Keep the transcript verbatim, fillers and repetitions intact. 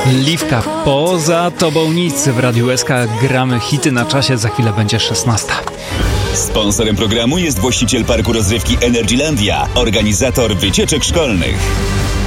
Liwka, poza tobą nic. W Radiu S K gramy hity na czasie, za chwilę będzie szesnasta. Sponsorem programu jest właściciel parku rozrywki Energylandia, organizator wycieczek szkolnych.